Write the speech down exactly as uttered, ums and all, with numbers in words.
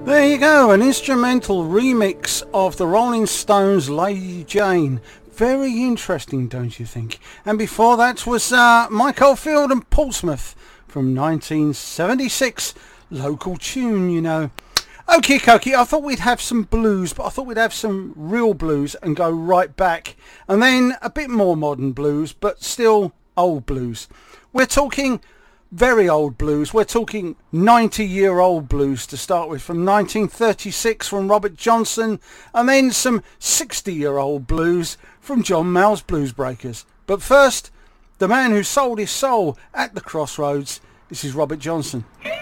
There you go, an instrumental remix of the Rolling Stones' Lady Jane. Very interesting, don't you think? And before that was uh, Mike Oldfield and Portsmouth from nineteen seventy-six. Local tune, you know. Okie dokie, I thought we'd have some blues, but I thought we'd have some real blues and go right back. And then a bit more modern blues, but still old blues. We're talking very old blues. We're talking ninety-year-old blues to start with, from nineteen thirty-six from Robert Johnson, and then some sixty-year-old blues from John Mayall's Blues Breakers. But first, the man who sold his soul at the Crossroads. This is Robert Johnson.